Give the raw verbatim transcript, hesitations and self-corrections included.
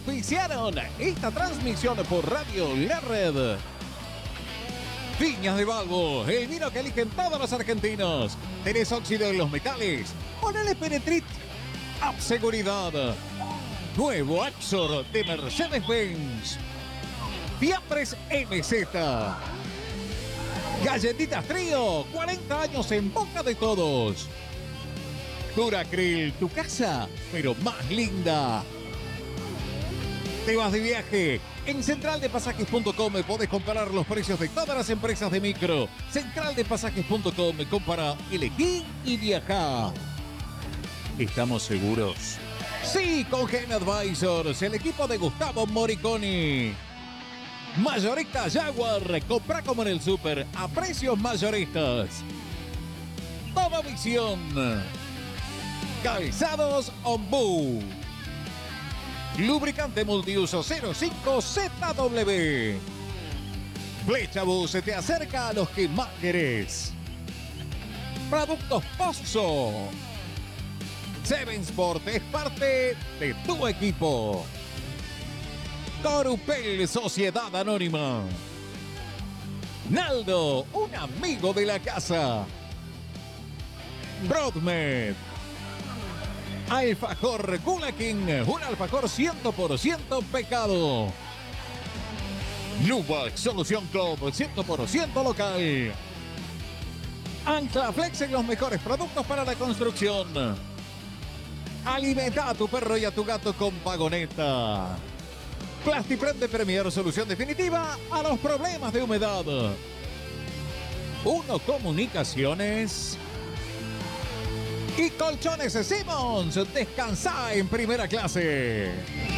auspiciaron esta transmisión por Radio La Red. Viñas de Balbo, el vino que eligen todos los argentinos. ¿Tenés óxido en los metales? Ponele Penetrit. Up Seguridad. Nuevo Axor de Mercedes-Benz. Fiambres M Z. Galletitas Trío, cuarenta años en boca de todos. Duracril, tu casa, pero más linda. ¿Te vas de viaje? En central de pasajes punto com podés comparar los precios de todas las empresas de micro. central de pasajes punto com, compara, elegí y viajá. ¿Estamos seguros? Sí, con Gen Advisors, el equipo de Gustavo Moriconi. Mayorista Jaguar, compra como en el súper, a precios mayoristas. Toda Visión. Calzados Ombú. Lubricante multiuso cero cinco Z W. Flechabus se te acerca a los que más querés. Productos Pozo. Seven Sport es parte de tu equipo. Corupel Sociedad Anónima. Naldo, un amigo de la casa. Broadmed. Alfajor Gula King, un alfajor cien por ciento pecado. Nubac Solución Club, cien por ciento local. Ancla Flex en los mejores productos para la construcción. Alimenta a tu perro y a tu gato con Vagoneta. Plastiprem de Premier, solución definitiva a los problemas de humedad. Uno Comunicaciones. Y Colchones Simmons, descansa en primera clase.